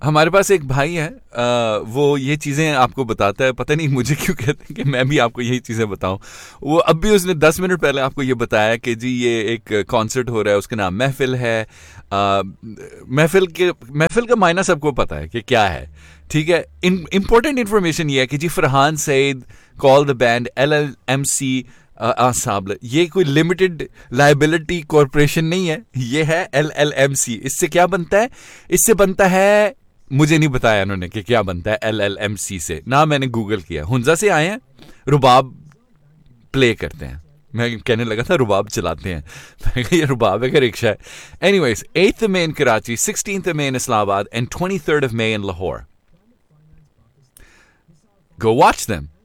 हमारे पास एक भाई है, वो ये चीज़ें आपको बताता है, पता नहीं मुझे क्यों कहते हैं कि मैं भी आपको यही चीज़ें बताऊं। वो अब भी उसने 10 मिनट पहले आपको ये बताया कि जी ये एक कॉन्सर्ट हो रहा है, उसका नाम महफिल है। महफिल का मायना सबको पता है कि क्या है, ठीक है। इंपॉर्टेंट इन्फॉर्मेशन ये है कि जी Farhan Saeed call the band LLMC आंसाबल, ये कोई लिमिटेड लाइबिलिटी कॉरपोरेशन नहीं है, ये है LLMC। इससे क्या बनता है? इससे बनता है, मुझे नहीं बताया उन्होंने कि क्या बनता है LLMC से, ना मैंने गूगल किया। हुंजा से आए हैं, रुबाब प्ले करते हैं। मैं कहने लगा था रुबाब चलाते हैं, मैं कहा ये रुबाब है क्या रिक्शा है? Anyways, 8th May in Karachi, 16th May in Islamabad, and 23rd May in Lahore. Go watch them.